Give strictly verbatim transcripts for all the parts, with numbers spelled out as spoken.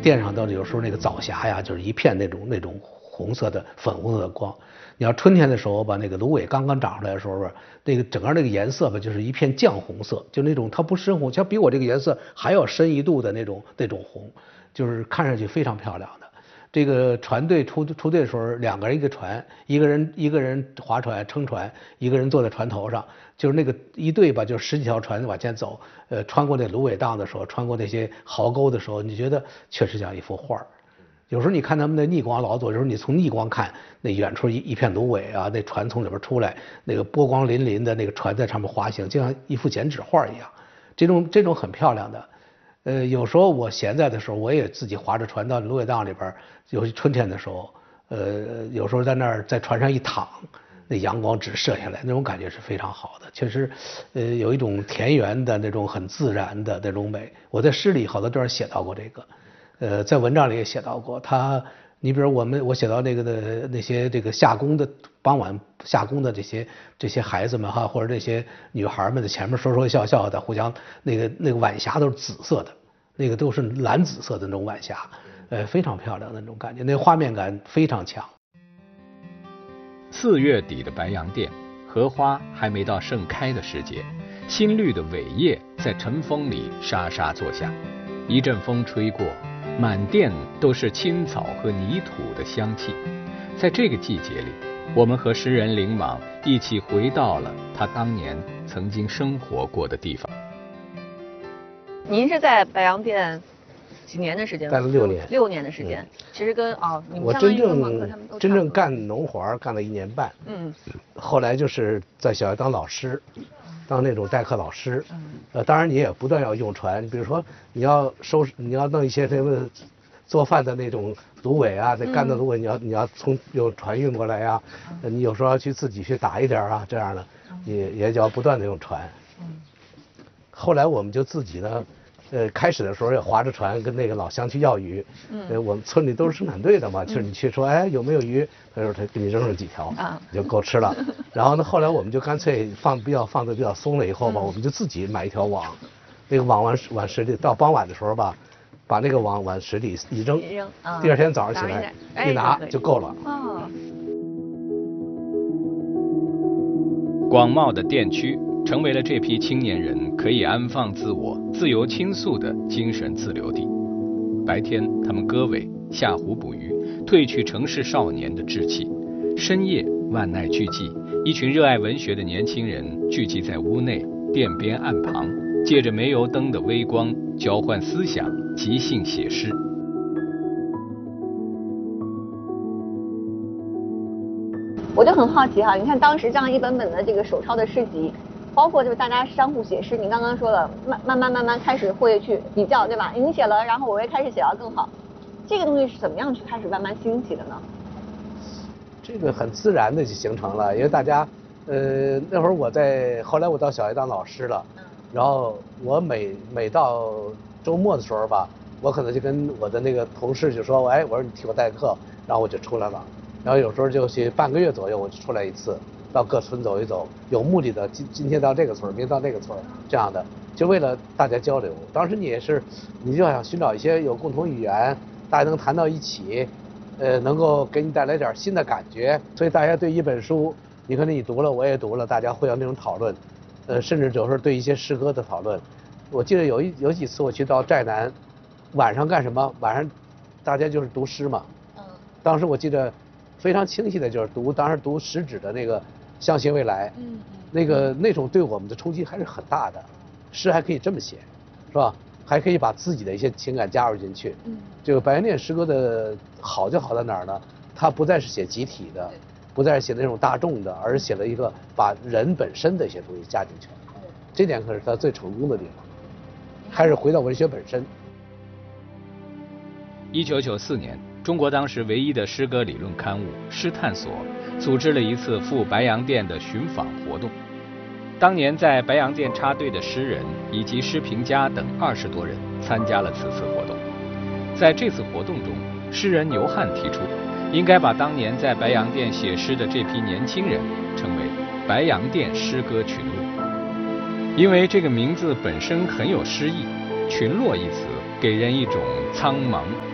电上到有时候那个早霞呀，就是一片那种那种红色的粉红色的光。你要春天的时候吧，那个芦苇刚刚长出来的时候吧，那个整个那个颜色吧，就是一片绛红色，就那种它不深红，它比我这个颜色还要深一度的那种那种红，就是看上去非常漂亮的。这个船队出出队的时候，两个人一个船，一个人一个人划船撑船，一个人坐在船头上，就是那个一队吧，就是十几条船往前走，呃，穿过那芦苇荡的时候，穿过那些壕沟的时候，你觉得确实像一幅画。有时候你看他们的逆光劳作，有时候你从逆光看，那远处一一片芦苇啊，那船从里边出来，那个波光粼粼的那个船在上面滑行，就像一幅剪纸画一样。这种这种很漂亮的。呃，有时候我闲在的时候，我也自己划着船到芦苇荡里边，尤其春天的时候，呃，有时候在那儿在船上一躺，那阳光直射下来，那种感觉是非常好的。确实，呃，有一种田园的那种很自然的那种美。我在诗里好多地方写到过这个，呃，在文章里也写到过。他，你比如我们我写到那个的那些这个下工的傍晚下工的这些这些孩子们哈，或者这些女孩们在前面说说笑笑的，互相那个那个晚霞都是紫色的，那个都是蓝紫色的那种晚霞，呃，非常漂亮的那种感觉，那画面感非常强。 四月底的白洋淀，荷花还没到盛开的时节，新绿的苇叶在晨风里沙沙作响，一阵风吹过，满店都是青草和泥土的香气。在这个季节里，我们和诗人林莽一起回到了他当年曾经生活过的地方。 您是在白洋淀几年的时间？ 干了六年。 六年的时间，嗯、其实跟啊、哦，你们我真正真正干农活干了一年半。嗯。后来就是在小学当老师，当那种代课老师。嗯。呃，当然你也不断要用船，比如说你要收拾，你要弄一些什么做饭的那种芦苇啊，那干的芦苇，你要你要从用船运过来呀、啊，嗯、你有时候要去自己去打一点啊，这样的，也也就要不断的用船。嗯。后来我们就自己呢。呃，开始的时候也划着船跟那个老乡去要鱼，嗯，呃，我们村里都是生产队的嘛，就是你去说，哎，有没有鱼？他说他给你扔上几条，啊，就够吃了。然后呢，后来我们就干脆放比较放的比较松了以后吧，我们就自己买一条网，那个网往往水里，到傍晚的时候吧，把那个网往水里一扔，一扔，第二天早上起来一拿就够了。哦。 广袤的淀区成为了这批青年人可以安放自我、自由倾诉的精神自留地。白天，他们割苇、下湖捕鱼，褪去城市少年的稚气；深夜，万籁俱寂，一群热爱文学的年轻人聚集在屋内、店边岸旁，借着煤油灯的微光，交换思想，即兴写诗。 我就很好奇哈，你看当时这样一本本的这个手抄的诗集。包括就是大家相互写诗，你刚刚说了，慢慢慢慢慢开始会去比较，对吧？你写了，然后我也开始写了更好。这个东西是怎么样去开始慢慢兴起的呢？ 这个很自然的就形成了，因为大家，呃，那会儿我在，后来我到小学当老师了，然后我每每到周末的时候吧，我可能就跟我的那个同事就说，哎，我说你替我代课，然后我就出来了，然后有时候就去半个月左右我就出来一次。到各村走一走，有目的的，今今天到这个村，明天到那个村，这样的，就为了大家交流。当时你也是，你就想寻找一些有共同语言，大家能谈到一起，呃，能够给你带来点新的感觉。所以大家对一本书，你可能你读了，我也读了，大家会有那种讨论，呃，甚至有时候对一些诗歌的讨论。我记得有一有几次我去到寨南，晚上干什么？晚上大家就是读诗嘛。嗯。当时我记得非常清晰的就是读，当时读食指的那个。相信未来，嗯，那个那种对我们的冲击还是很大的。诗还可以这么写，是吧？还可以把自己的一些情感加入进去。嗯，这个白洋淀诗歌的好就好在哪儿呢？它不再是写集体的，不再是写那种大众的，而是写了一个把人本身的一些东西加进去。这点可是它最成功的地方，还是回到文学本身。 一九九四年，中国当时唯一的诗歌理论刊物《诗探索》。组织了一次赴白洋淀的寻访活动。当年在白洋淀插队的诗人以及诗评家等二十多人参加了此次活动。在这次活动中，诗人牛汉提出，应该把当年在白洋淀写诗的这批年轻人称为白洋淀诗歌群落，因为这个名字本身很有诗意。群落一词给人一种苍茫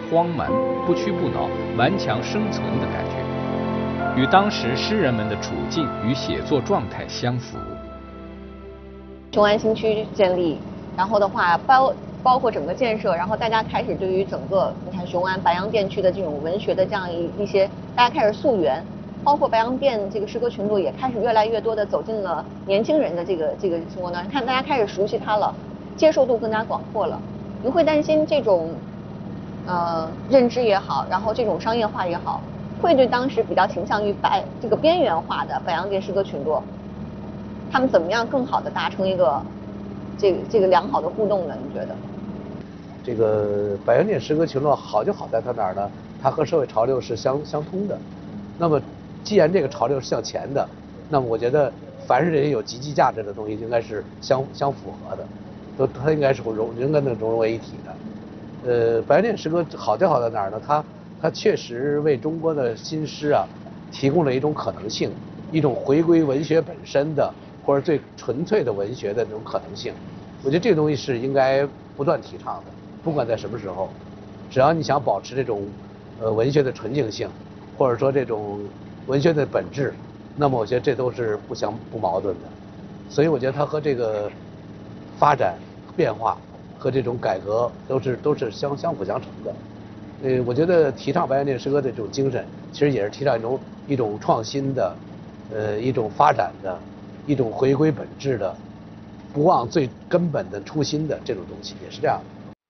荒蛮、不屈不挠、顽强生存的感觉，与当时诗人们的处境与写作状态相符。 雄安新区建立，然后的话包包括整个建设，然后大家开始对于整个你看雄安白洋淀区的这种文学的这样一一些，大家开始溯源。包括白洋淀这个诗歌群落也开始越来越多的走进了年轻人的这个这个生活当中，看大家开始熟悉它了，接受度更加广阔了。你会担心这种呃认知也好，然后这种商业化也好，会对当时比较倾向于白这个边缘化的白洋淀诗歌群落，他们怎么样更好的达成一个这个这个良好的互动呢？你觉得？ 这个白洋淀诗歌群落好就好在它哪儿呢？它和社会潮流是相相通的。那么既然这个潮流是向前的，那么我觉得凡是这些有积极价值的东西，应该是相相符合的，都它应该是融应该能融融为一体的。呃，白洋淀诗歌好就好在哪儿呢？它它确实为中国的新诗啊提供了一种可能性，一种回归文学本身的或者最纯粹的文学的那种可能性。我觉得这个东西是应该不断提倡的，不管在什么时候，只要你想保持这种呃文学的纯净性，或者说这种文学的本质，那么我觉得这都是不相不矛盾的，所以我觉得它和这个发展变化和这种改革都是都是相相辅相成的。呃，我觉得提倡白洋淀诗歌的这种精神，其实也是提倡一种一种创新的，呃，一种发展的，一种回归本质的，不忘最根本的初心的这种东西，也是这样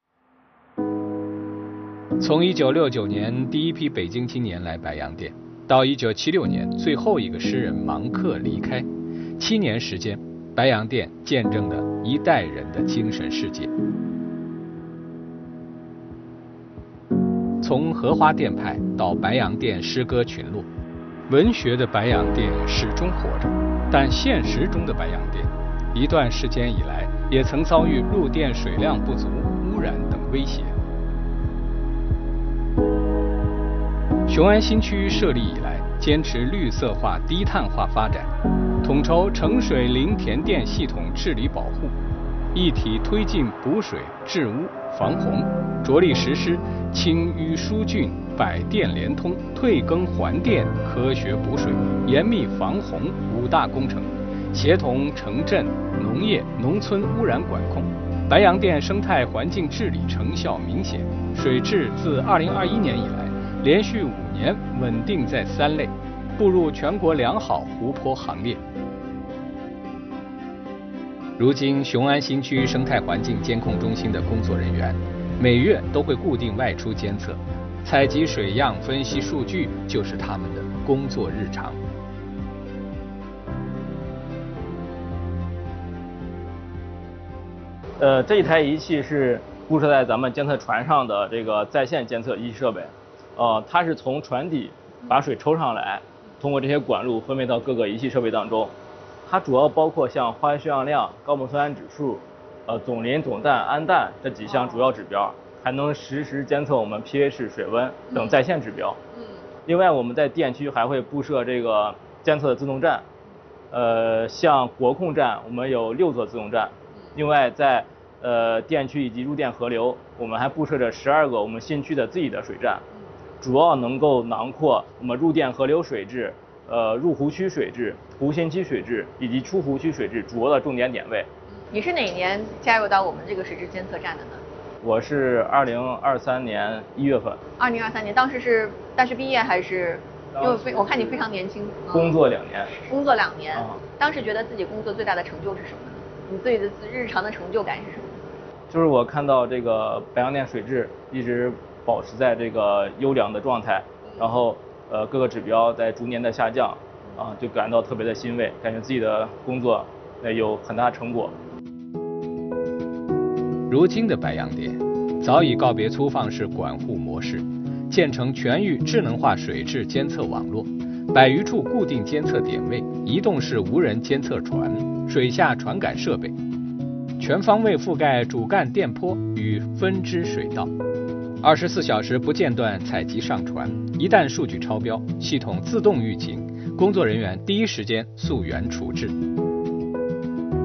的。从一九六九年第一批北京青年来白洋淀，到一九七六年最后一个诗人芒克离开，七年时间，白洋淀见证了一代人的精神世界。从荷花淀派到白洋淀诗歌群落，文学的白洋淀始终活着，但现实中的白洋淀，一段时间以来也曾遭遇入电水量不足、污染等威胁。雄安新区设立以来，坚持绿色化、低碳化发展，统筹城水林田电系统治理保护，一体推进补水、治污、防洪，着力实施清淤疏浚、百电联通、退耕还电、科学补水、严密防洪五大工程，协同城镇、农业、农村污染管控。白洋淀生态环境治理成效明显，水质自二零二一年以来连续五年稳定在三类，步入全国良好湖泊行列。如今，雄安新区生态环境监控中心的工作人员每月都会固定外出监测，采集水样、分析数据，就是他们的工作日常。 呃，这一台仪器是布设在咱们监测船上的这个在线监测仪器设备。呃，它是从船底把水抽上来，通过这些管路分配到各个仪器设备当中。它主要包括像化学血氧量、高锰酸铵指数、呃总磷、总氮、氨氮这几项主要指标，还能实时监测我们 pH、水温等在线指标。嗯。另外，我们在电区还会布设这个监测的自动站，呃，像国控站我们有六座自动站。另外，在呃电区以及入电河流，我们还布设着十二个我们新区的自己的水站。主要能够囊括我们入电河流水质、呃入湖区水质、湖心区水质以及出湖区水质主要的重点点位。 你是哪年加入到我们这个水质监测站的呢？ 我是二零二三年一月份。 二零二三年，当时是大学毕业还是？因为非我看你非常年轻。 工作两年。 工作两年。 啊。 当时觉得自己工作最大的成就是什么呢？你自己的日常的成就感是什么？ 就是我看到这个白洋淀水质一直保持在这个优良的状态，然后呃各个指标在逐年的下降，啊就感到特别的欣慰，感觉自己的工作呃有很大成果。 如今的白洋淀早已告别粗放式管护模式，建成全域智能化水质监测网络，百余处固定监测点位，移动式无人监测船、水下传感设备，全方位覆盖主干电波与分支水道。二十四小时不间断采集上传，一旦数据超标，系统自动预警，工作人员第一时间溯源处置。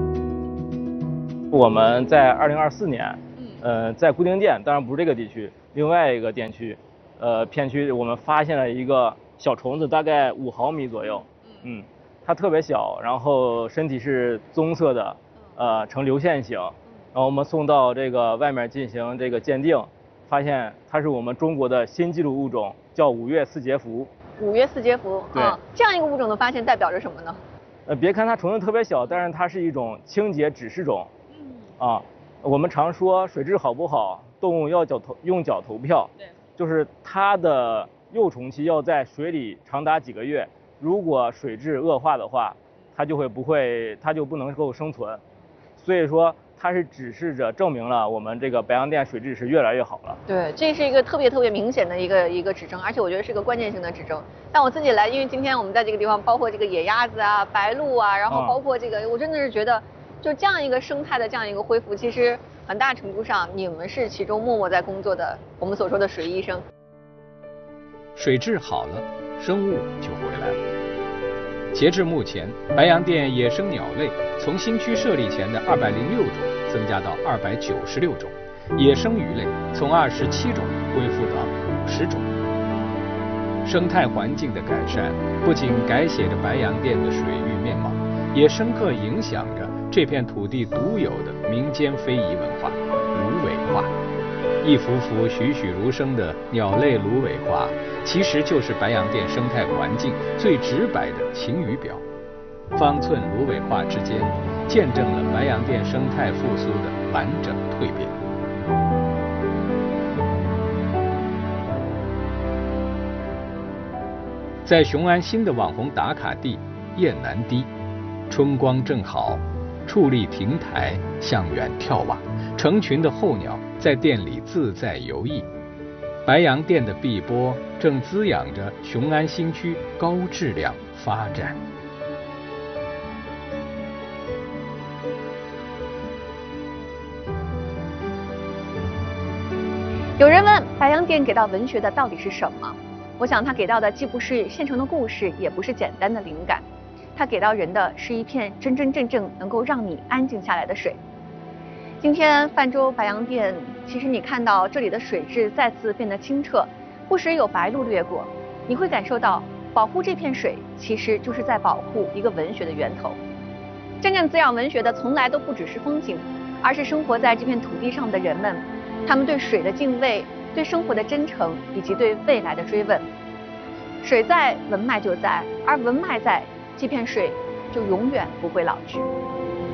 我们在二零二四年，呃，在固定店，当然不是这个地区， 另外一个电区，呃片区，我们发现了一个小虫子，大概五毫米左右，嗯，它特别小，然后身体是棕色的，呃呈流线型，然后我们送到这个外面进行这个鉴定，发现它是我们中国的新纪录物种，叫五岳四节蝠。 五岳四节蝠， 对、 啊，这样一个物种的发现代表着什么呢？ 呃，别看它虫子特别小，但是它是一种清洁指示种。嗯。啊，我们常说水质好不好，动物要脚投用脚投票。对。就是它的幼虫期要在水里长达几个月，如果水质恶化的话，它就会不会，它就不能够生存。所以说，它是指示着证明了我们这个白洋淀水质是越来越好了。 对，这是一个特别特别明显的一个一个指征，而且我觉得是个关键性的指征。但我自己来，因为今天我们在这个地方，包括这个野鸭子啊、白鹭啊，然后包括这个，嗯、我真的是觉得，就这样一个生态的这样一个恢复，其实很大程度上你们是其中默默在工作的，我们所说的水医生。 水质好了，生物就回来了。截至目前，白洋淀野生鸟类从新区设立前的二百零六种增加到二百九十六种，野生鱼类从二十七种恢复到五十种。生态环境的改善不仅改写着白洋淀的水域面貌，也深刻影响着这片土地独有的民间非遗文化——芦苇画。一幅幅栩栩如生的鸟类芦苇画，其实就是白洋淀生态环境最直白的晴雨表。方寸芦苇画之间，见证了白洋淀生态复苏的完整蜕变。在雄安新的网红打卡地雁南堤，春光正好，矗立亭台，向远眺望，成群的候鸟在店里自在游弋。白洋淀的碧波正滋养着雄安新区高质量发展。 有人问白洋淀给到文学的到底是什么？我想他给到的既不是现成的故事，也不是简单的灵感，他给到人的是一片真真正正能够让你安静下来的水。今天泛舟白洋淀，其实你看到这里的水质再次变得清澈，不时有白鹭掠过，你会感受到保护这片水其实就是在保护一个文学的源头。真正滋养文学的从来都不只是风景，而是生活在这片土地上的人们，他们对水的敬畏，对生活的真诚，以及对未来的追问。水在，文脉就在，而文脉在，这片水就永远不会老去。